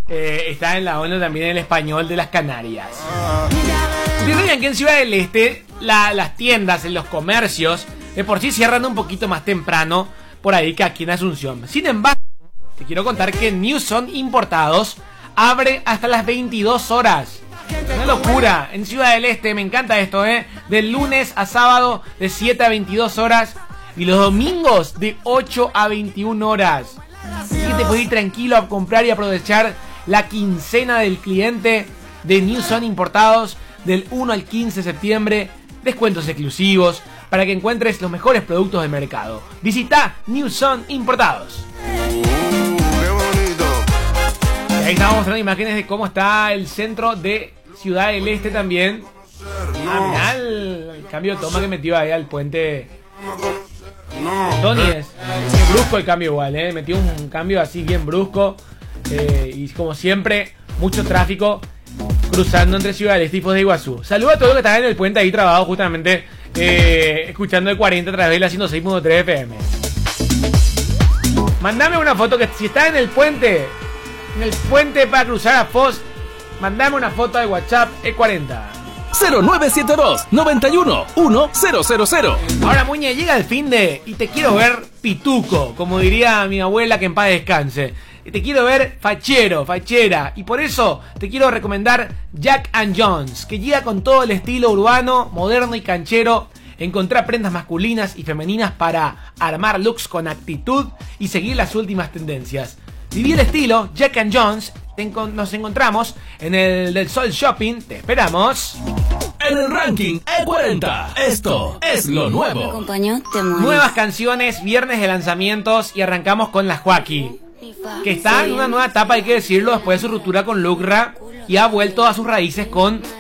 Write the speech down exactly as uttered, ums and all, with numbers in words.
eh, está en la onda también el español de las Canarias. Ustedes que en Ciudad del Este la, las tiendas, en los comercios, de por sí cierran un poquito más temprano por ahí que aquí en Asunción. Sin embargo, te quiero contar que Newson Importados abre hasta las veintidós horas. Una locura. En Ciudad del Este, me encanta esto, ¿eh? De lunes a sábado, de siete a veintidós horas. Y los domingos, de ocho a veintiuna horas. Así que te puedes ir tranquilo a comprar y aprovechar la quincena del cliente de Newson Importados del uno al quince de septiembre. Descuentos exclusivos para que encuentres los mejores productos del mercado. Visita Newson Importados. Y ahí estamos mostrando imágenes de cómo está el centro de Ciudad del Este también. Ah, mirá el, el cambio de toma que metió ahí al puente. Tony es, es brusco el cambio igual, ¿eh? Metió un cambio así bien brusco. Eh, y como siempre, mucho tráfico cruzando entre Ciudad del Este y Foz de Iguazú. Saludos a todos los que están en el puente ahí trabado justamente eh, escuchando el cuarenta a través de la ciento seis punto tres F M. Mandame una foto que si estás en el puente, en el puente para cruzar a Foz, mandame una foto de WhatsApp E cuarenta. cero nueve siete dos, noventa y uno, uno cero cero cero. Ahora, Muñe, llega el fin de y te quiero ver pituco, como diría mi abuela, que en paz descanse. Te quiero ver fachero, fachera. Y por eso te quiero recomendar Jack and Jones, que llega con todo el estilo urbano, moderno y canchero. Encontrar prendas masculinas y femeninas para armar looks con actitud y seguir las últimas tendencias. Viví el estilo Jack and Jones. Encon- nos encontramos en el del Sol Shopping. Te esperamos. En el ranking E cuarenta, esto es lo nuevo. Nuevas canciones, viernes de lanzamientos y arrancamos con la Joaquí, que está en una nueva etapa, hay que decirlo, después de su ruptura con Lucra, y ha vuelto a sus raíces con